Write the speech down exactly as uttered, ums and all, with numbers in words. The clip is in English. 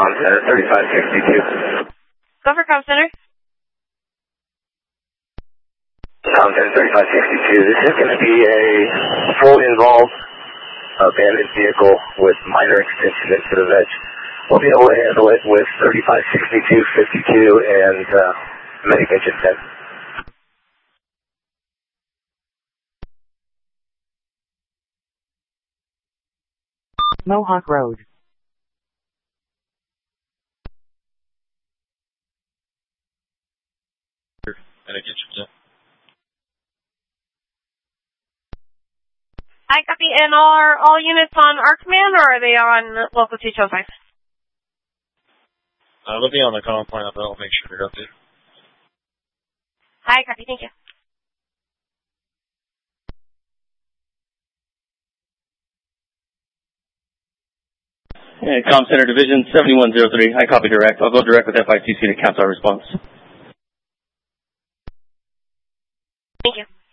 Com Center thirty-five sixty-two. Go for Com Center. Com Center thirty-five sixty-two. This is going to be a fully involved abandoned vehicle with minor extension into the veg. We'll be able to handle it with thirty-five sixty-two fifty-two and uh, Medic Engine ten. Mohawk Road. Medic Engine ten. I copy. And are all units on our command, or are they on local two two five? Uh, they'll be on the comm point, but I'll make sure they're updated. Hi, copy. Thank you. Yeah, Com Center Division seventy-one oh three. I copy direct. I'll go direct with F I C C to cancel our response. Thank you.